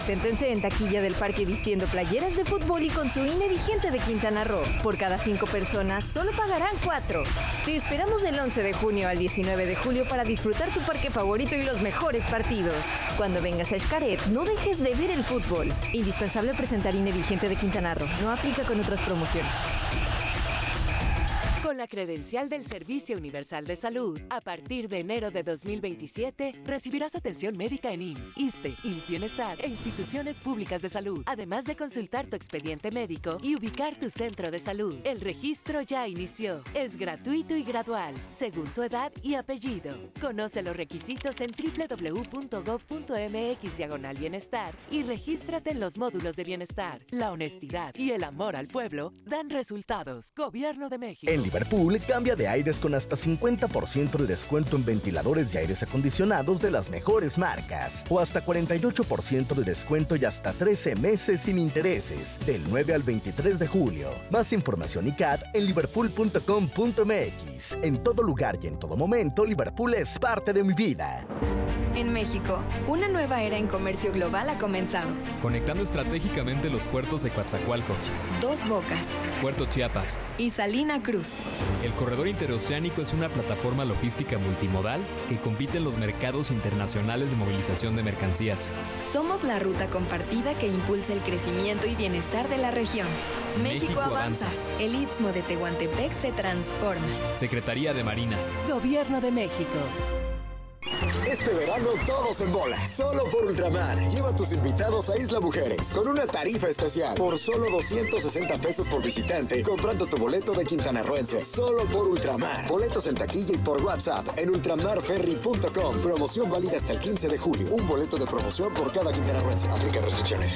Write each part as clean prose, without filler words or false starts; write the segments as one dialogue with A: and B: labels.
A: Preséntense en taquilla del parque vistiendo playeras de fútbol y con su INE vigente de Quintana Roo. Por cada 5 personas, solo pagarán 4. Te esperamos del 11 de junio al 19 de julio para disfrutar tu parque favorito y los mejores partidos. Cuando vengas a Xcaret, no dejes de ver el fútbol. Indispensable presentar INE vigente de Quintana Roo. No aplica con otras promociones.
B: Con la credencial del Servicio Universal de Salud, a partir de enero de 2027, recibirás atención médica en IMSS, ISSSTE, IMSS Bienestar e instituciones públicas de salud, además de consultar tu expediente médico y ubicar tu centro de salud. El registro ya inició. Es gratuito y gradual, según tu edad y apellido. Conoce los requisitos en www.gov.mx/bienestar y regístrate en los módulos de bienestar. La honestidad y el amor al pueblo dan resultados. Gobierno de México.
C: En Liverpool, cambia de aires con hasta 50% de descuento en ventiladores y aires acondicionados de las mejores marcas. O hasta 48% de descuento y hasta 13 meses sin intereses. Del 9 al 23 de julio. Más información y CAD en liverpool.com.mx. En todo lugar y en todo momento, Liverpool es parte de mi vida.
D: En México, una nueva era en comercio global ha comenzado.
E: Conectando estratégicamente los puertos de Coatzacoalcos,
D: Dos Bocas,
E: Puerto Chiapas
D: y Salina Cruz.
E: El corredor interoceánico es una plataforma logística multimodal que compite en los mercados internacionales de movilización de mercancías.
D: Somos la ruta compartida que impulsa el crecimiento y bienestar de la región. México avanza. El Istmo de Tehuantepec se transforma.
E: Secretaría de Marina.
B: Gobierno de México.
F: Este verano todos en bola, solo por Ultramar. Lleva a tus invitados a Isla Mujeres con una tarifa especial por solo 260 pesos por visitante, comprando tu boleto de quintanarroense. Solo por Ultramar. Boletos en taquilla y por WhatsApp en ultramarferry.com. Promoción válida hasta el 15 de julio. Un boleto de promoción por cada quintanarroense. Aplica restricciones.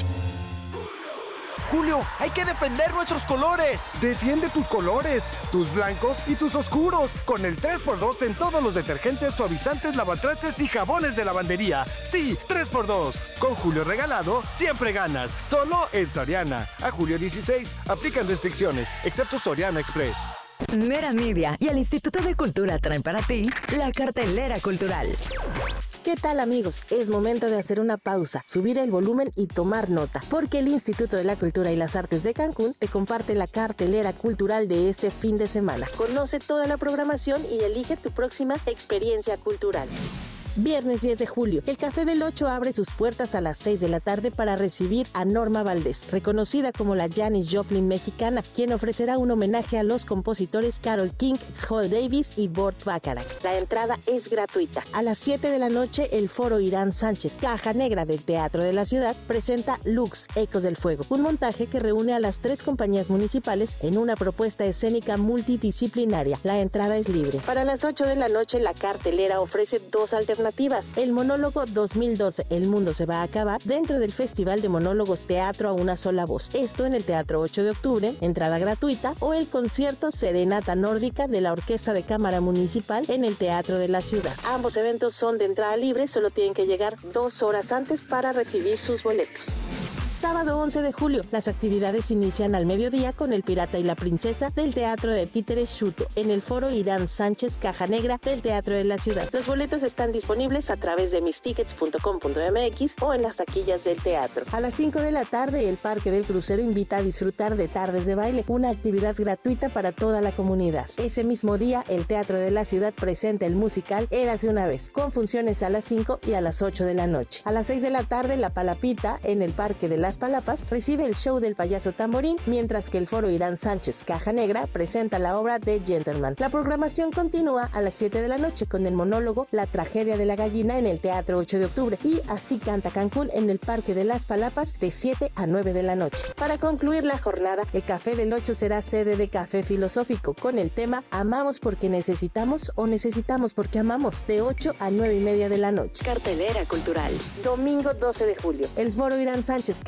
G: Julio, hay que defender nuestros colores.
H: Defiende tus colores, tus blancos y tus oscuros, con el 3x2 en todos los detergentes, suavizantes, lavatrastes y jabones de lavandería. Sí, 3x2. Con Julio regalado, siempre ganas. Solo en Soriana. A julio 16, aplican restricciones, excepto Soriana Express.
I: Mera Media y el Instituto de Cultura traen para ti la cartelera cultural.
J: ¿Qué tal, amigos? Es momento de hacer una pausa, subir el volumen y tomar nota, porque el Instituto de la Cultura y las Artes de Cancún te comparte la cartelera cultural de este fin de semana. Conoce toda la programación y elige tu próxima experiencia cultural. Viernes 10 de julio, el Café del 8 abre sus puertas a las 6 de la tarde para recibir a Norma Valdés, reconocida como la Janis Joplin mexicana, quien ofrecerá un homenaje a los compositores Carole King, Hal Davis y Burt Bacharach. La entrada es gratuita. A las 7 de la noche, el Foro Irán Sánchez, Caja Negra del Teatro de la Ciudad, presenta Lux, Ecos del Fuego, un montaje que reúne a las 3 compañías municipales en una propuesta escénica multidisciplinaria. La entrada es libre. Para las 8 de la noche, la cartelera ofrece 2 alternativas. El monólogo 2012, El Mundo se va a acabar, dentro del Festival de Monólogos Teatro a una sola voz. Esto en el Teatro 8 de Octubre, entrada gratuita, o el concierto Serenata Nórdica de la Orquesta de Cámara Municipal en el Teatro de la Ciudad. Ambos eventos son de entrada libre, solo tienen que llegar 2 horas antes para recibir sus boletos. Sábado 11 de julio, las actividades inician al mediodía con El Pirata y la Princesa del Teatro de Títeres Xuto en el Foro Irán Sánchez Caja Negra del Teatro de la Ciudad. Los boletos están disponibles a través de mistickets.com.mx o en las taquillas del teatro. A las 5 de la tarde, el Parque del Crucero invita a disfrutar de Tardes de Baile, una actividad gratuita para toda la comunidad. Ese mismo día, el Teatro de la Ciudad presenta el musical Érase una vez, con funciones a las 5 y a las 8 de la noche. A las 6 de la tarde, La Palapita, en el Parque de Las Palapas, recibe el show del payaso Tamborín, mientras que el Foro Irán Sánchez Caja Negra presenta la obra de Gentleman. La programación continúa a las 7 de la noche con el monólogo La Tragedia de la Gallina en el Teatro 8 de Octubre y Así Canta Cancún en el Parque de Las Palapas de 7 a 9 de la noche. Para concluir la jornada, el Café del 8 será sede de Café Filosófico con el tema Amamos porque necesitamos o necesitamos porque amamos, de 8 a 9 y media de la noche.
I: Cartelera cultural.
J: Domingo 12 de julio, el Foro Irán Sánchez Caja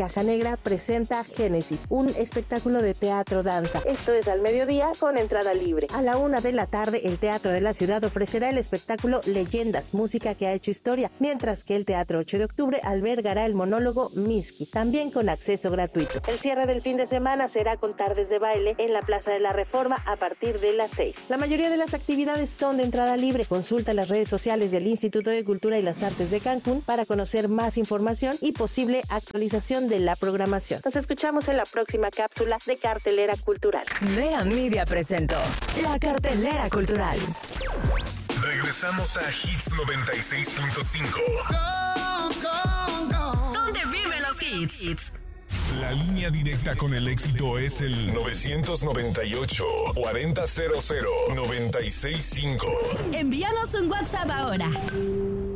J: Caja Negra presenta Génesis, un espectáculo de teatro-danza. Esto es al mediodía con entrada libre. A la 1 de la tarde, el Teatro de la Ciudad ofrecerá el espectáculo Leyendas, música que ha hecho historia, mientras que el Teatro 8 de Octubre albergará el monólogo Miski, también con acceso gratuito. El cierre del fin de semana será con tardes de baile en la Plaza de la Reforma a partir de las 6. La mayoría de las actividades son de entrada libre. Consulta las redes sociales del Instituto de Cultura y las Artes de Cancún para conocer más información y posible actualización de la programación. Nos escuchamos en la próxima cápsula de Cartelera Cultural.
I: Vea Media presentó la Cartelera Cultural.
K: Regresamos a Hits 96.5.
I: ¿Dónde viven los hits?
K: La línea directa con el éxito es el 998-4000-965.
L: Envíanos un WhatsApp ahora.